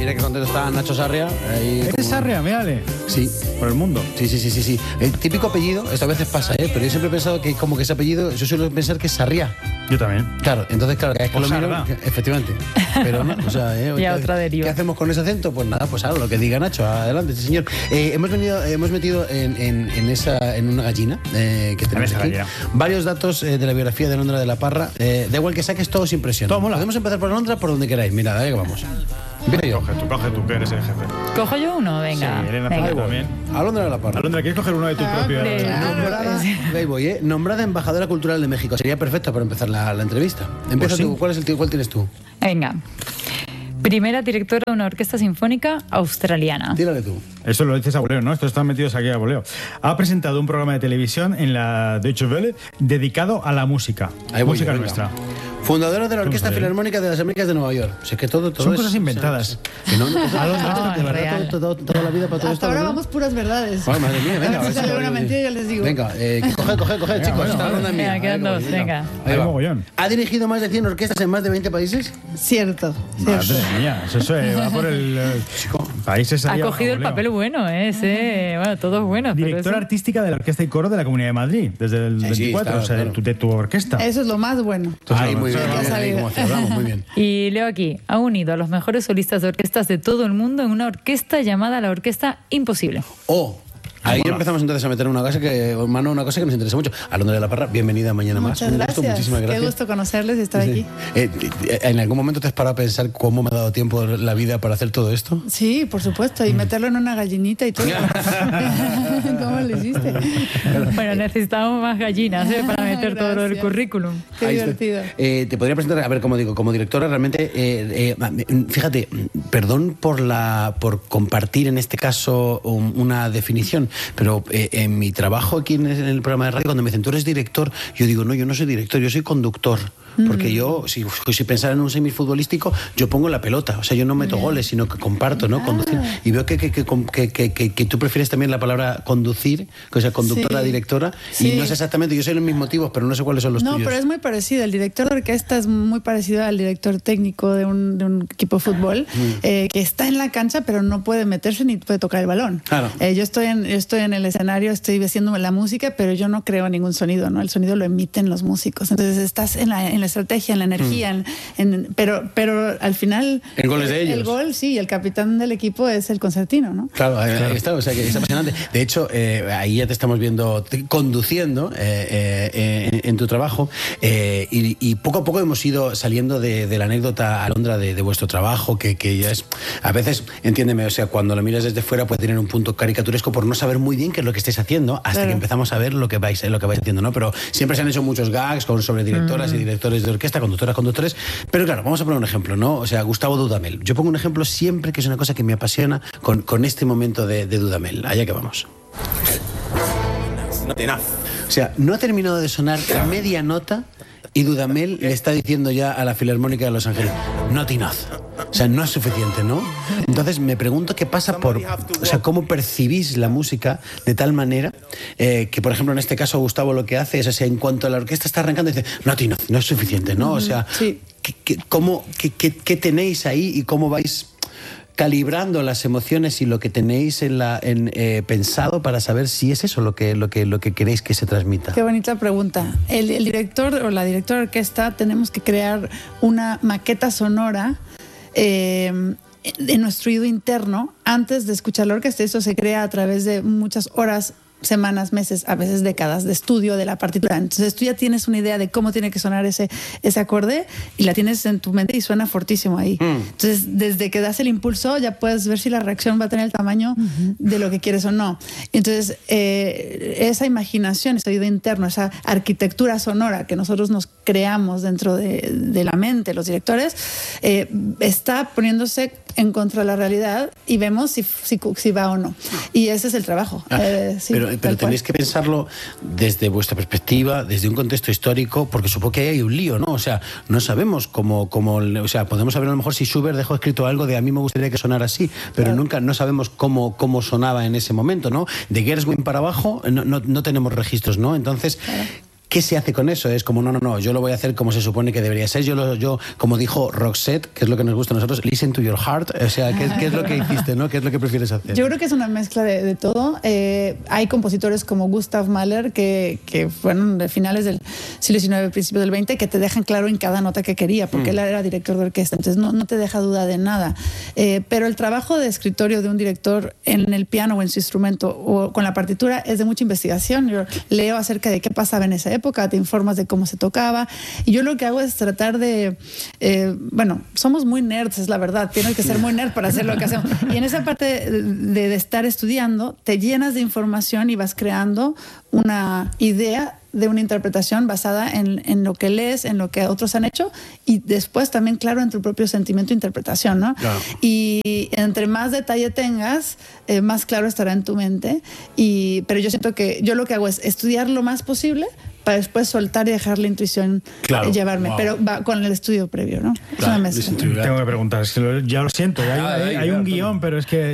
mira qué contento está Nacho Sarria. ¿Es Sarria? Mírale. Sí. Por el mundo. Sí. El típico apellido, esto a veces pasa, pero yo siempre he pensado que como que ese apellido, yo suelo pensar que es Sarria. Yo también. Claro, entonces claro, es que lo miro, efectivamente. Pero no, o sea, ya otra deriva. ¿Qué hacemos con ese acento? Pues nada, pues ahora lo que diga Nacho, adelante, sí, señor. Hemos metido en una gallina que tenemos aquí varios datos de la biografía de Alondra de la Parra. Da igual que saques, todos impresionan. Todo mola. Podemos empezar por Alondra, por donde queráis. Mira, dale que vamos. Coge tú, que eres el jefe. ¿Cojo yo uno? Venga. Sí, Elena venga. También. Alondra de la Parra. Alondra, ¿quieres coger uno de tu propio? Ahí voy, Nombrada embajadora cultural de México. Sería perfecta para empezar la entrevista. Empieza tú. ¿Cuál tienes tú? Venga. Primera directora de una orquesta sinfónica australiana. Tírale tú. Eso lo dices a voleo, ¿no? Estos están metidos aquí a voleo. Ha presentado un programa de televisión en la Deutsche Welle dedicado a la música. Música nuestra. Fundadora de la Orquesta Filarmónica de las Américas de Nueva York. O sea, que todo son cosas inventadas. Que no, de verdad, toda la vida para todo esto. Hasta ahora vamos puras verdades. Ay, madre mía, venga. A ver si sale una mentira, yo les digo. Venga, coge, chicos. Esta ronda es mía. Venga, quedan dos, venga. Ahí va. ¿Ha dirigido más de 100 orquestas en más de 20 países? Cierto. Madre mía, eso va por el países. Ha cogido el papel bueno, bueno, todos buenos. Directora artística de la Orquesta y Coro de la Comunidad de Madrid, desde el 24, o sea, de tu orquesta. Eso es lo más bueno. Ay, muy bien. Muy bien. Y leo aquí, ha unido a los mejores solistas de orquestas de todo el mundo en una orquesta llamada la Orquesta Imposible. Ahí empezamos entonces a meter una cosa que nos interesa mucho. Alondra de la Parra, bienvenida mañana más. Muchas gracias. Muchísimas gracias. Qué gusto conocerles y estar aquí. ¿En algún momento te has parado a pensar cómo me ha dado tiempo la vida para hacer todo esto? Sí, por supuesto. Y meterlo en una gallinita y todo. ¿Cómo lo hiciste? Bueno, necesitamos más gallinas para meter todo el currículum. Qué divertido. Te podría presentar, a ver, como digo, como directora, realmente, fíjate, perdón por compartir en este caso una definición, pero en mi trabajo aquí en el programa de radio, cuando me dicen, tú eres director, yo digo, no, yo no soy director, yo soy conductor. Porque yo, si pensara en un semifutbolístico, yo pongo la pelota. O sea, yo no meto goles, sino que comparto, ¿no? Conducir. Y veo que tú prefieres también la palabra conducir, o sea, conductora, directora. Sí. Y no sé exactamente, yo sé los mis motivos, pero no sé cuáles son los tuyos. No, pero es muy parecido. El director de orquesta es muy parecido al director técnico de un equipo de fútbol, que está en la cancha, pero no puede meterse ni puede tocar el balón. Claro. Yo estoy en el escenario, estoy haciendo la música, pero yo no creo ningún sonido, ¿no? El sonido lo emiten los músicos. Entonces estás en la estrategia, en la energía, pero al final el gol es de ellos. El gol, sí, el capitán del equipo es el concertino, ¿no? Claro, ahí está, o sea que es apasionante. De hecho, ahí ya te estamos viendo conduciendo en tu trabajo, y poco a poco hemos ido saliendo de la anécdota, Alondra, de vuestro trabajo, que ya es, a veces, entiéndeme, o sea, cuando lo miras desde fuera puede tener un punto caricaturesco por no saber muy bien qué es lo que estáis haciendo, hasta que empezamos a ver lo que vais haciendo, ¿no? Pero siempre se han hecho muchos gags sobre directoras y directores de orquesta, conductores, pero claro, vamos a poner un ejemplo, ¿no? O sea, Gustavo Dudamel. Yo pongo un ejemplo siempre, que es una cosa que me apasiona con este momento de Dudamel. Allá que vamos. O sea, no ha terminado de sonar media nota y Dudamel le está diciendo ya a la Filarmónica de Los Ángeles, not enough. O sea, no es suficiente, ¿no? Entonces me pregunto qué pasa o sea, cómo percibís la música de tal manera que, por ejemplo, en este caso Gustavo lo que hace es, o sea, en cuanto la orquesta está arrancando, dice, not enough, no es suficiente, ¿no? O sea, sí. ¿qué tenéis ahí y cómo vais calibrando las emociones y lo que tenéis pensado para saber si es eso lo que queréis que se transmita? Qué bonita pregunta. El director o la directora de orquesta tenemos que crear una maqueta sonora en nuestro oído interno antes de escuchar la orquesta. Eso se crea a través de muchas horas, semanas, meses, a veces décadas de estudio de la partitura. Entonces tú ya tienes una idea de cómo tiene que sonar ese acorde y la tienes en tu mente y suena fortísimo ahí. Entonces desde que das el impulso ya puedes ver si la reacción va a tener el tamaño de lo que quieres o no. Entonces esa imaginación, ese oído interno, esa arquitectura sonora que nosotros nos creamos dentro de la mente, los directores, está poniéndose en contra de la realidad y vemos si va o no. Y ese es el trabajo. Sí, pero tenéis que pensarlo desde vuestra perspectiva, desde un contexto histórico, porque supongo que ahí hay un lío, ¿no? O sea, no sabemos cómo o sea, podemos saber a lo mejor si Schubert dejó escrito algo de a mí me gustaría que sonara así, pero nunca no sabemos cómo sonaba en ese momento, ¿no? De Gershwin para abajo no tenemos registros, ¿no? Entonces, ¿qué se hace con eso? Es como, no, yo lo voy a hacer como se supone que debería ser. Yo como dijo Roxette, que es lo que nos gusta a nosotros, listen to your heart. O sea, ¿qué es lo que hiciste, ¿no? ¿Qué es lo que prefieres hacer? Yo creo que es una mezcla de todo. Hay compositores como Gustav Mahler que fueron de finales del siglo XIX, principios del XX, que te dejan claro en cada nota que quería, porque él era director de orquesta, entonces no te deja duda de nada. Pero el trabajo de escritorio de un director en el piano o en su instrumento o con la partitura es de mucha investigación. Yo leo acerca de qué pasaba en esa época, te informas de cómo se tocaba, y yo lo que hago es tratar de... somos muy nerds, es la verdad, tienes que ser muy nerd para hacer lo que hacemos. Y en esa parte de estar estudiando, te llenas de información y vas creando una idea de una interpretación basada en lo que lees, en lo que otros han hecho, y después también, claro, en tu propio sentimiento e interpretación, ¿no? Claro. Y entre más detalle tengas, más claro estará en tu mente. Pero yo siento que yo lo que hago es estudiar lo más posible para después soltar y dejar la intuición llevarme, pero va con el estudio previo, ¿no? Es una mezcla. Tengo que preguntar, es que ya lo siento, hay un guión, pero es que